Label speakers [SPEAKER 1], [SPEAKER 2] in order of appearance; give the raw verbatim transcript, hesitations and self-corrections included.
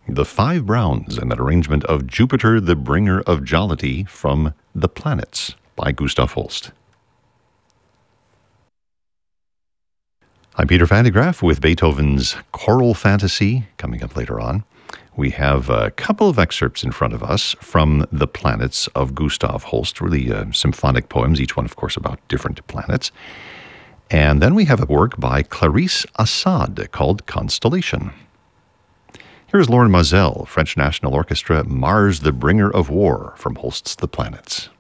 [SPEAKER 1] The Five Browns and that arrangement of Jupiter, the Bringer of Jollity from The Planets by Gustav Holst. I'm Peter Van de Graaff with Beethoven's Choral Fantasy coming up later on. We have a couple of excerpts in front of us from The Planets of Gustav Holst, really uh, symphonic poems, each one, of course, about different planets. And then we have a work by Clarisse Assad called Constellation. Here's Lauren Mazel, French National Orchestra, Mars, the Bringer of War, from Holst's The Planets.